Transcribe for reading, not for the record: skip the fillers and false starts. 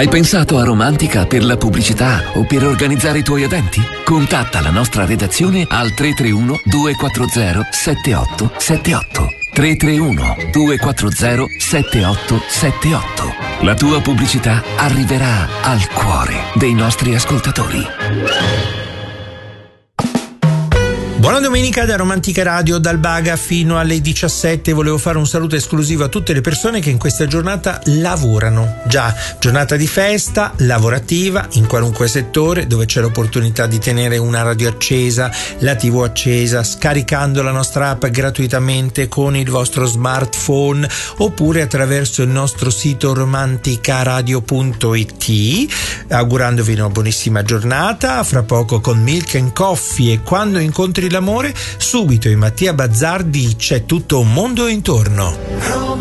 Hai pensato a Romantica per la pubblicità o per organizzare i tuoi eventi? Contatta la nostra redazione al 331 240 7878. 331 240 7878. La tua pubblicità arriverà al cuore dei nostri ascoltatori. Buona domenica da Romantica Radio, dal Baga fino alle 17. Volevo fare un saluto esclusivo a tutte le persone che in questa giornata lavorano. Già, giornata di festa, lavorativa, in qualunque settore, dove c'è l'opportunità di tenere una radio accesa, la TV accesa, scaricando la nostra app gratuitamente con il vostro smartphone oppure attraverso il nostro sito romanticaradio.it. Augurandovi una buonissima giornata, fra poco con Milk and Coffee, e quando incontri l'amore, subito in Mattia Bazzardi c'è tutto un mondo intorno.